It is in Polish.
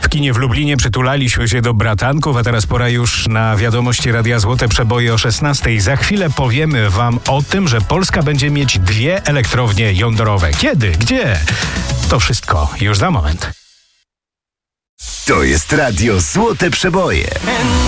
kinie w Lublinie przytulaliśmy się do bratanków, a teraz pora już na wiadomości Radia Złote Przeboje o 16:00. Za chwilę powiemy wam o tym, że Polska będzie mieć 2 elektrownie jądrowe. Kiedy? Gdzie? To wszystko już za moment. To jest Radio Złote Przeboje.